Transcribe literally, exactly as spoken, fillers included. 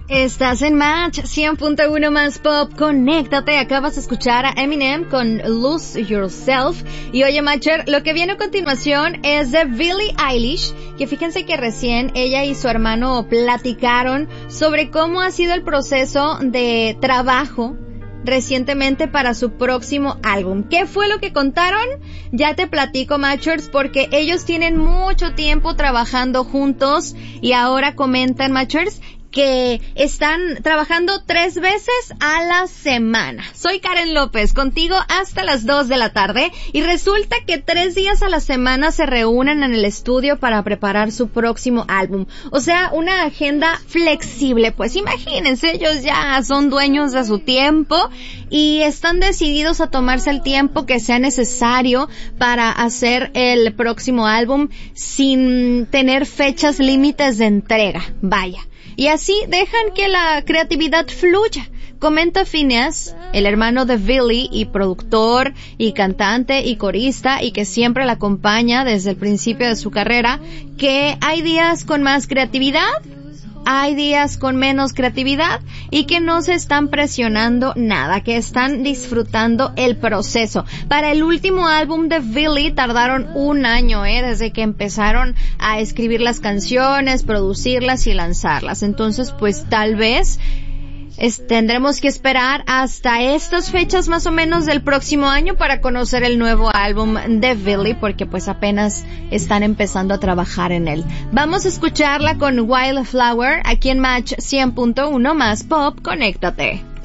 Estás en Match cien punto uno más Pop. Conéctate. Acabas de escuchar a Eminem con Lose Yourself. Y oye, Matcher, lo que viene a continuación es de Billie Eilish, que fíjense que recién ella y su hermano platicaron sobre cómo ha sido el proceso de trabajo recientemente para su próximo álbum. ¿Qué fue lo que contaron? Ya te platico, Matchers, porque ellos tienen mucho tiempo trabajando juntos y ahora comentan, Matchers, que están trabajando tres veces a la semana. Soy Karen López, contigo hasta las dos de la tarde, y resulta que tres días a la semana se reúnen en el estudio para preparar su próximo álbum. O sea, una agenda flexible. Pues imagínense, ellos ya son dueños de su tiempo y están decididos a tomarse el tiempo que sea necesario para hacer el próximo álbum sin tener fechas límites de entrega. Vaya. Y así dejan que la creatividad fluya. Comenta Phineas, el hermano de Billie y productor y cantante y corista, y que siempre la acompaña desde el principio de su carrera, que hay días con más creatividad, hay días con menos creatividad y que no se están presionando nada, que están disfrutando el proceso. Para el último álbum de Billie tardaron un año, eh, desde que empezaron a escribir las canciones, producirlas y lanzarlas. Entonces, pues tal vez Es, tendremos que esperar hasta estas fechas más o menos del próximo año para conocer el nuevo álbum de Billie, porque pues apenas están empezando a trabajar en él. Vamos a escucharla con Wildflower aquí en Match cien punto uno más Pop. Conéctate.